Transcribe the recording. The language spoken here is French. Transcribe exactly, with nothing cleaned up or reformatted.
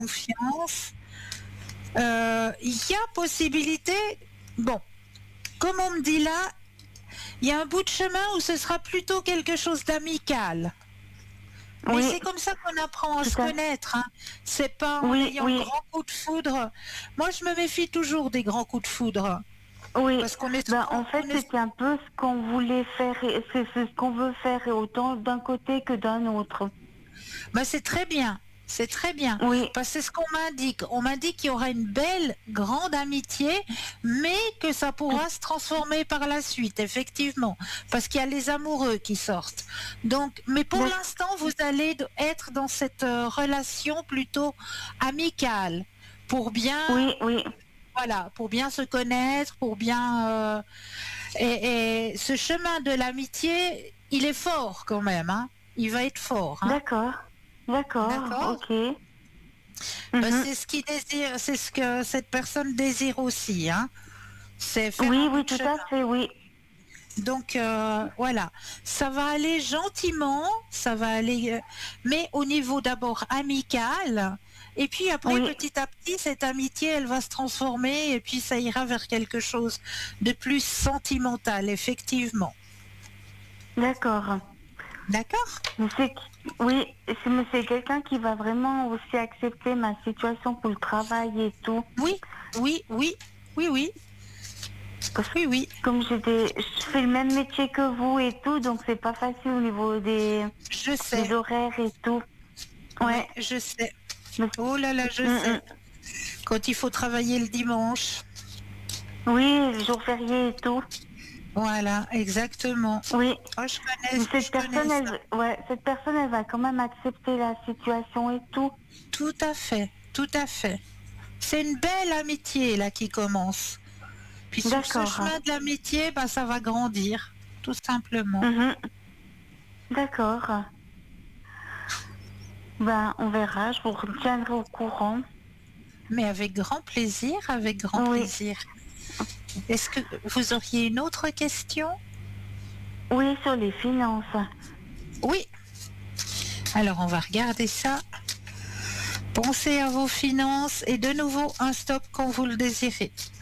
confiance. Euh, Il y a possibilité, bon, comme on me dit là, il y a un bout de chemin où ce sera plutôt quelque chose d'amical. Mais Oui, c'est comme ça qu'on apprend à tout se à connaître, hein. C'est pas en Oui, ayant oui, grand coup de foudre. Moi, je me méfie toujours des grands coups de foudre. oui. Parce qu'on est Ben, souvent, en fait, on est, c'était un peu ce qu'on voulait faire, et c'est c'est ce qu'on veut faire, et autant d'un côté que d'un autre. bah, c'est très bien. C'est très bien. Oui, Parce que c'est ce qu'on m'indique. On m'indique qu'il y aura une belle, grande amitié, mais que ça tout, pourra se transformer par la suite, effectivement. Parce qu'il y a les amoureux qui sortent. Donc, mais pour d'ac- l'instant, vous allez d- être dans cette euh, relation plutôt amicale. Pour bien, oui, oui, voilà, pour bien se connaître, pour bien, euh, et, et ce chemin de l'amitié, il est fort quand même, hein. Il va être fort, hein. d'accord, d'accord, D'accord? ok. Ben, Mhm. c'est ce qu'il désire, c'est ce que cette personne désire aussi, hein. C'est faire Oui, un bout oui, de tout chemin. à fait, oui. Donc euh, voilà, ça va aller gentiment, ça va aller, euh, mais au niveau d'abord amical, et puis après Oui, petit à petit cette amitié, elle va se transformer, et puis ça ira vers quelque chose de plus sentimental, effectivement. d'accord. D'accord? Mais c'est, oui, c'est, mais c'est quelqu'un qui va vraiment aussi accepter ma situation pour le travail et tout. Oui, oui, oui, oui, oui, Parce que oui, oui. comme j'ai des, je fais le même métier que vous et tout, donc c'est pas facile au niveau des, Je sais, des horaires et tout. oui, Ouais. je sais. Mais- Oh là là, je Mm, sais. mm. Quand il faut travailler le dimanche. Oui, les jours fériés et tout. Voilà, exactement. Oui. Oh, je connais, Mais cette je connais personne, ça. elle, ouais, cette personne, elle va quand même accepter la situation et tout. Tout à fait, tout à fait. C'est une belle amitié là qui commence. Puis sur ce D'accord. chemin de l'amitié, bah, ça va grandir, tout simplement. Mhm. D'accord. Ben, on verra, je vous tiendrai au courant. Mais avec grand plaisir, avec grand Oui. plaisir. Est-ce que vous auriez une autre question? Oui, sur les finances. Oui. Alors on va regarder ça. Pensez à vos finances et de nouveau un stop quand vous le désirez.